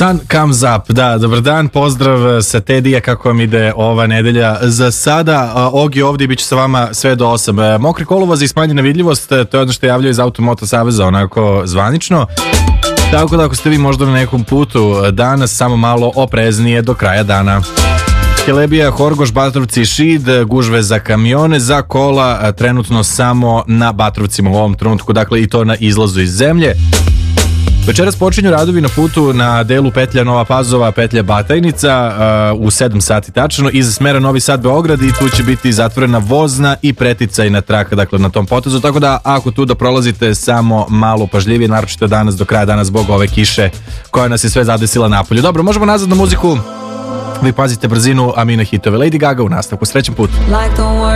Sun comes up, da, dobar dan, pozdrav sa Tedija, kako vam ide ova nedelja. Za sada, Ogi ovdje, bit će sa vama sve do 8. Mokri kolovoz i smanjena vidljivost, to je ono što javljaju iz Automoto Saveza, onako zvanično. Tako da ako ste vi možda na nekom putu danas, samo malo opreznije do kraja dana. Kelebija, Horgoš, Batrovci, Šid, gužve za kamione, za kola trenutno samo na Batrovcima u ovom trenutku, dakle i to na izlazu iz zemlje. Večeras počinju radovi na putu na delu petlja Nova Pazova, petlja Batajnica u 7 sati tačno, iz smera Novi Sad Beograd, i tu će biti zatvorena vozna i preticajna traka, dakle na tom potezu, tako da ako tu da prolazite samo malo pažljivije, naročito danas do kraja dana zbog ove kiše koja nas je sve zadesila napolju. Dobro, možemo nazad na muziku. Vi pazite brzinu, a mi na hitove. Lady Gaga u nastavku. Srećan put.